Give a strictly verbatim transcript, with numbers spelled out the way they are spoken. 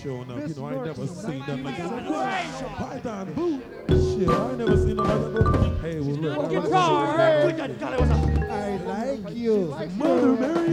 showing up. You know, I ain't never seen nothing like that. Python boot. Shit, I ain't never seen nothing like that. Hey, well, look. Guitar. I like you. Mother Mary.